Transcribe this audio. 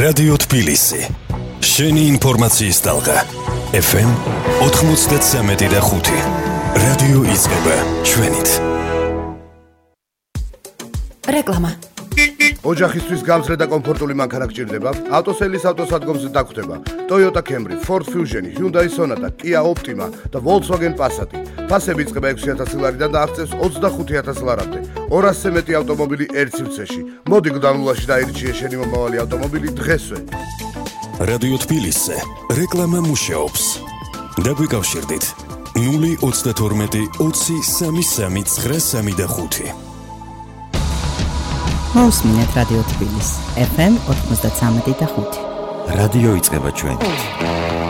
რადიო თბილისი. შენი ინფორმაციის ტალღა. FM 93.5. რადიო იწყება ჩვენით. რეკლამა. ოჯახისთვის გამძლე და კომფორტული მანქანა გჭირდება? ავტოსელის ავტოსადგომზე დაგხვდება Toyota Camry, Ford Fusion, Hyundai Sonata, Kia Optima და Volkswagen Passat. ფასები იწყება 6,000 ლარიდან და აღწევს 25,000 ლარამდე. 200-ზე მეტი ავტომობილი ერთ სივრცეში. მოდი გუდანულაში დაირჩიე შენი მომავალი ავტომობილი დღესვე. რადიო თბილისზე რეკლამა მუშაობს. დაგვიკავშირდით 032 20 33 935. მოусმინეთ რადიო თბილისი FM 93.5. რადიო იწყება ჩვენით.